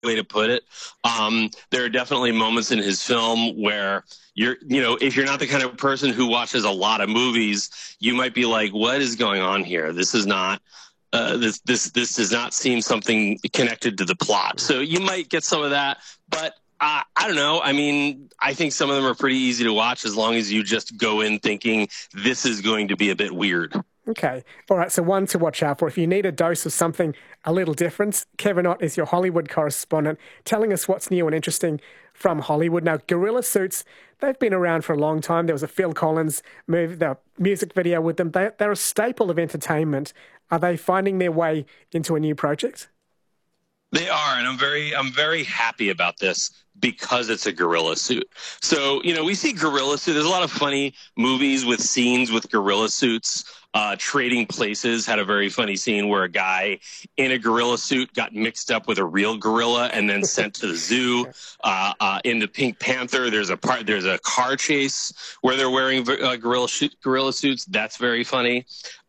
way to put it. There are definitely moments in his film where if you're not the kind of person who watches a lot of movies, you might be like, what is going on here? This is not, this does not seem something connected to the plot. So you might get some of that, but I don't know. I mean, I think some of them are pretty easy to watch as long as you just go in thinking this is going to be a bit weird. Okay. All right. So one to watch out for. If you need a dose of something a little different, Kevin Ott is your Hollywood correspondent, telling us what's new and interesting from Hollywood. Now, Gorilla Suits, they've been around for a long time. There was a Phil Collins movie, the music video with them. They're a staple of entertainment. Are they finding their way into a new project? They are, and I'm very happy about this because it's a gorilla suit. So, we see gorilla suit. There's a lot of funny movies with scenes with gorilla suits. Trading Places had a very funny scene where a guy in a gorilla suit got mixed up with a real gorilla and then sent to the zoo. In the Pink Panther, there's a car chase where they're wearing gorilla suits. That's very funny.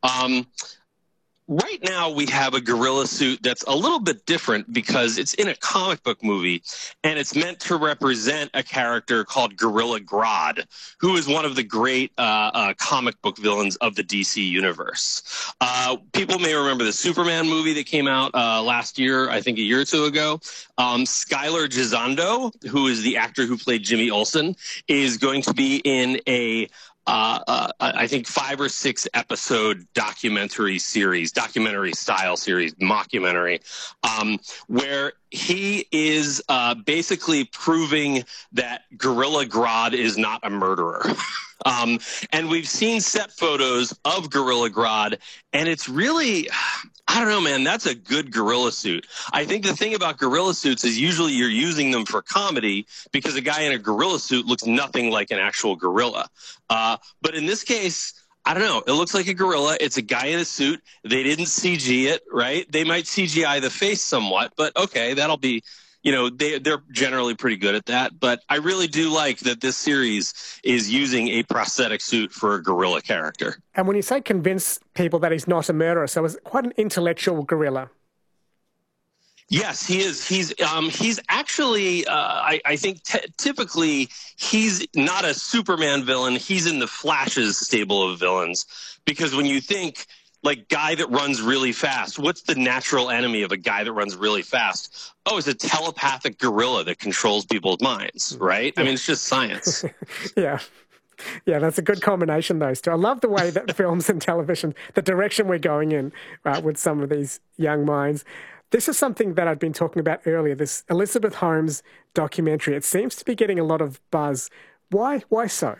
Right now, we have a gorilla suit that's a little bit different because it's in a comic book movie, and it's meant to represent a character called Gorilla Grodd, who is one of the great comic book villains of the DC universe. People may remember the Superman movie that came out last year, I think a year or two ago. Skylar Gisondo, who is the actor who played Jimmy Olsen, is going to be in a I think 5 or 6 episode documentary style series, mockumentary, where he is basically proving that Gorilla Grodd is not a murderer. And we've seen set photos of Gorilla Grodd, and it's really, I don't know, man, that's a good gorilla suit. I think the thing about gorilla suits is usually you're using them for comedy because a guy in a gorilla suit looks nothing like an actual gorilla. But in this case, I don't know. It looks like a gorilla. It's a guy in a suit. They didn't CG it, right? They might CGI the face somewhat, but okay, that'll be, they're generally pretty good at that. But I really do like that this series is using a prosthetic suit for a gorilla character. And when you say convince people that he's not a murderer, so it's quite an intellectual gorilla. Yes, he is. He's actually, I think typically he's not a Superman villain. He's in the Flash's stable of villains, because when you think like guy that runs really fast, what's the natural enemy of a guy that runs really fast? Oh, it's a telepathic gorilla that controls people's minds, right? I mean, it's just science. Yeah. Yeah, that's a good combination, those two. I love the way that films and television, the direction we're going in with some of these young minds. This is something that I'd been talking about earlier, this Elizabeth Holmes documentary. It seems to be getting a lot of buzz. Why so?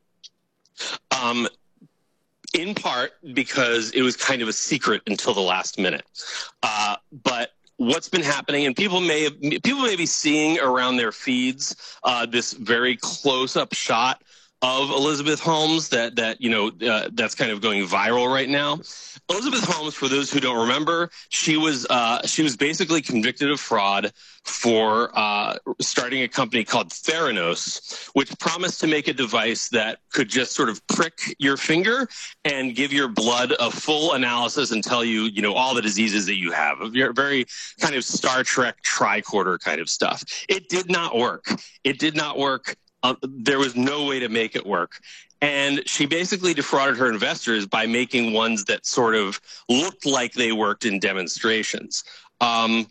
In part because it was kind of a secret until the last minute. But what's been happening, and people may be seeing around their feeds this very close-up shot of Elizabeth Holmes that's kind of going viral right now. Elizabeth Holmes, for those who don't remember, she was basically convicted of fraud for starting a company called Theranos, which promised to make a device that could just sort of prick your finger and give your blood a full analysis and tell you, all the diseases that you have. Very kind of Star Trek tricorder kind of stuff. It did not work. There was no way to make it work. And she basically defrauded her investors by making ones that sort of looked like they worked in demonstrations. A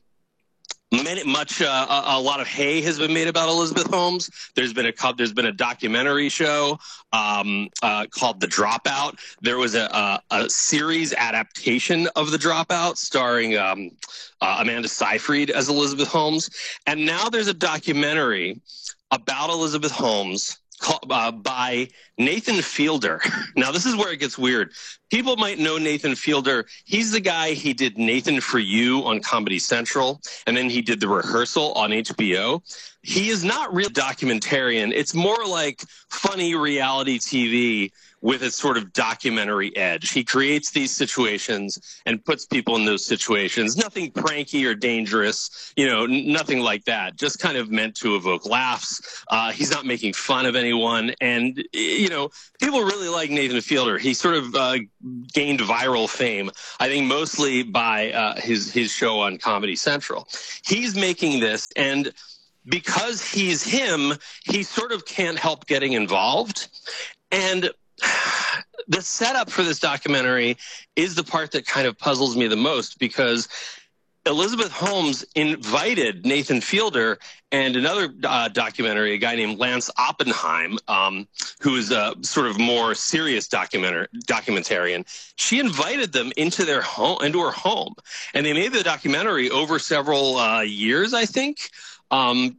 lot of hay has been made about Elizabeth Holmes. There's been a documentary show called The Dropout. There was a series adaptation of The Dropout starring Amanda Seyfried as Elizabeth Holmes. And now there's a documentary about Elizabeth Holmes by Nathan Fielder. Now, this is where it gets weird. People might know Nathan Fielder. He's the guy, he did Nathan For You on Comedy Central, and then he did The Rehearsal on HBO. He is not real documentarian. It's more like funny reality TV with a sort of documentary edge. He creates these situations and puts people in those situations. Nothing pranky or dangerous, nothing like that. Just kind of meant to evoke laughs. He's not making fun of anyone. And, people really like Nathan Fielder. He sort of gained viral fame, I think mostly by his show on Comedy Central. He's making this, and because he's him, he sort of can't help getting involved. And the setup for this documentary is the part that kind of puzzles me the most, because Elizabeth Holmes invited Nathan Fielder and another documentary, a guy named Lance Oppenheim, who is a sort of more serious documentarian. She invited them into her home, and they made the documentary over several years, I think. And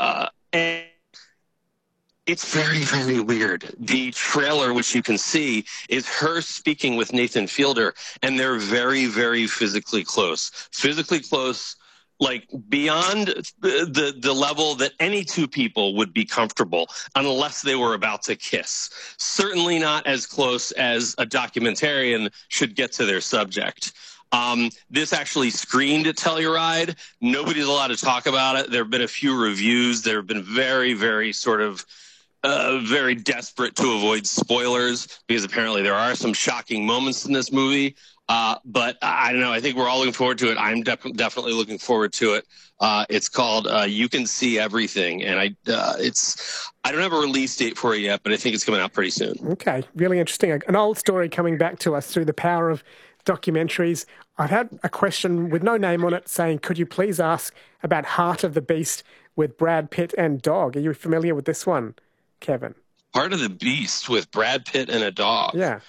it's very, very weird. The trailer, which you can see, is her speaking with Nathan Fielder, and they're very, very physically close. Physically close, like beyond the level that any two people would be comfortable unless they were about to kiss. Certainly not as close as a documentarian should get to their subject. This actually screened at Telluride. Nobody's allowed to talk about it. There have been a few reviews. There have been very, very sort of very desperate to avoid spoilers, because apparently there are some shocking moments in this movie. But I don't know. I think we're all looking forward to it. I'm definitely looking forward to it. It's called You Can See Everything, and I don't have a release date for it yet, but I think it's coming out pretty soon. Okay, really interesting. An old story coming back to us through the power of documentaries. I've had a question with no name on it saying, could you please ask about Heart of the Beast with Brad Pitt and dog? Are you familiar with this one, Kevin? Heart of the Beast with Brad Pitt and a dog? Yeah.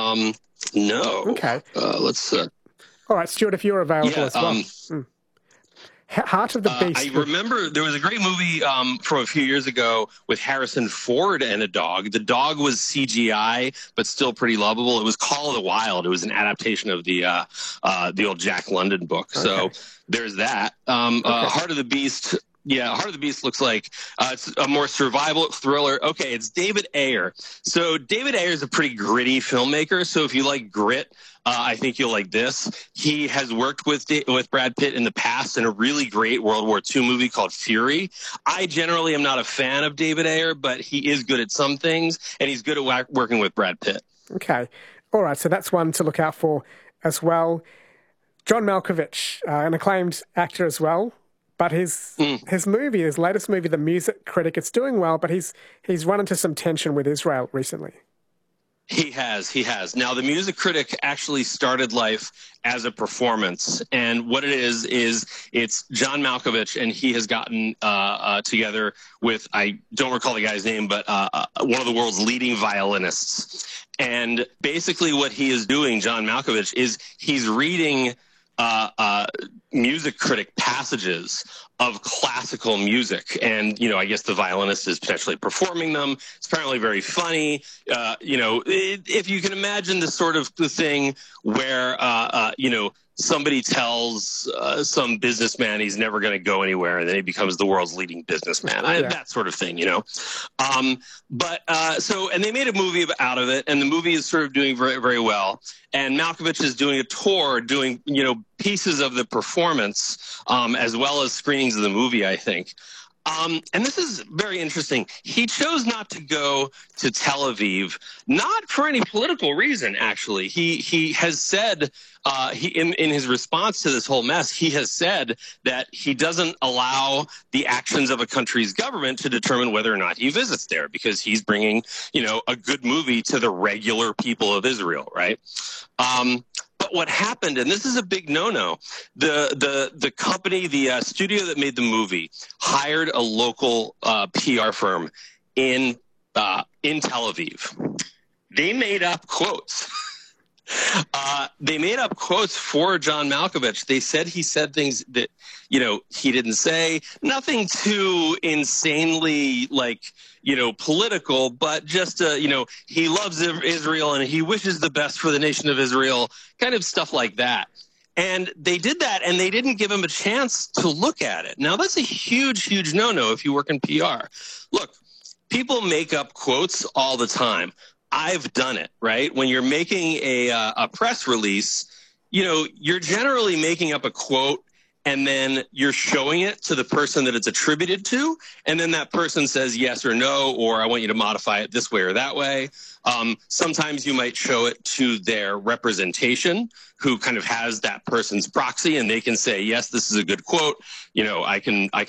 No. Okay. Let's... All right, Stuart, if you're available as well. Heart of the Beast. I remember there was a great movie from a few years ago with Harrison Ford and a dog. The dog was CGI, but still pretty lovable. It was Call of the Wild. It was an adaptation of the old Jack London book. Okay. So there's that. Heart of the Beast. Yeah, Heart of the Beast looks like it's a more survival thriller. Okay, it's David Ayer. So David Ayer is a pretty gritty filmmaker. So if you like grit, I think you'll like this. He has worked with Brad Pitt in the past in a really great World War II movie called Fury. I generally am not a fan of David Ayer, but he is good at some things, and he's good at working with Brad Pitt. Okay. All right, so that's one to look out for as well. John Malkovich, an acclaimed actor as well. But his latest movie, The Music Critic, it's doing well, but he's run into some tension with Israel recently. He has. Now, The Music Critic actually started life as a performance. And what it is it's John Malkovich, and he has gotten together with, I don't recall the guy's name, but one of the world's leading violinists. And basically what he is doing, John Malkovich, is he's reading music critic passages of classical music, and I guess the violinist is potentially performing them. It's apparently very funny. If you can imagine the sort of the thing where somebody tells some businessman he's never going to go anywhere, and then he becomes the world's leading businessman. That sort of thing, and they made a movie out of it, and the movie is sort of doing very, very well. And Malkovich is doing a tour, doing, pieces of the performance, as well as screenings of the movie, I think. And this is very interesting. He chose not to go to Tel Aviv, not for any political reason, actually. He has said, in his response to this whole mess, he has said that he doesn't allow the actions of a country's government to determine whether or not he visits there, because he's bringing, a good movie to the regular people of Israel, right? But what happened, and this is a big no-no, the company, the studio that made the movie hired a local PR firm in Tel Aviv. They made up quotes. They made up quotes for John Malkovich. They said he said things that, he didn't say. Nothing too insanely, political, but just, he loves Israel and he wishes the best for the nation of Israel, kind of stuff like that. And they did that, and they didn't give him a chance to look at it. Now, that's a huge, huge no-no if you work in PR. Look, people make up quotes all the time. I've done it, right? When you're making a press release, you're generally making up a quote and then you're showing it to the person that it's attributed to. And then that person says yes or no, or I want you to modify it this way or that way. Sometimes you might show it to their representation, who kind of has that person's proxy, and they can say, yes, this is a good quote. I can